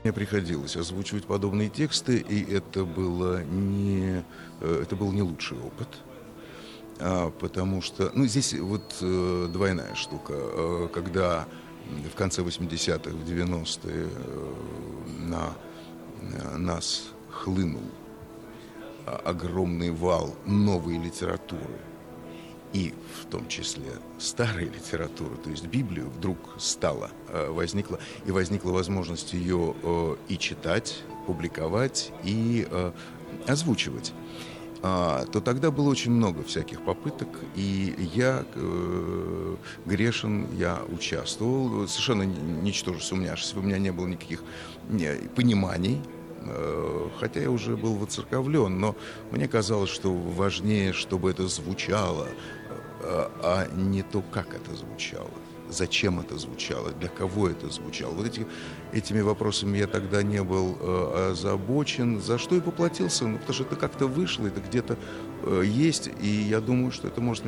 Мне приходилось озвучивать подобные тексты, и это был не лучший опыт. Потому что, ну, здесь вот двойная штука. Когда в конце 80-х, в 90-е на нас хлынул огромный вал новой литературы, и в том числе старой литературы, то есть Библию, вдруг возникла возможность ее и читать, публиковать, и озвучивать. То тогда было очень много всяких попыток, и я грешен, я участвовал, совершенно ничтоже сумняшися, у меня не было никаких пониманий, хотя я уже был воцерковлен, но мне казалось, что важнее, чтобы это звучало, а не то, как это звучало, зачем это звучало, для кого это звучало. Вот этими вопросами я тогда не был озабочен, за что и поплатился, потому что это как-то вышло, это где-то есть, и я думаю, что это может